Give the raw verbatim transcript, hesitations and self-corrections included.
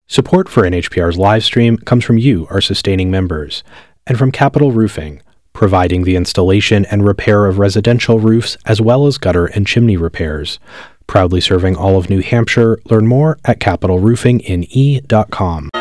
Support for N H P R's live stream comes from you, our sustaining members, and from Capital Roofing, providing the installation and repair of residential roofs as well as gutter and chimney repairs. Proudly serving all of New Hampshire. Learn more at capital roofing n e dot com.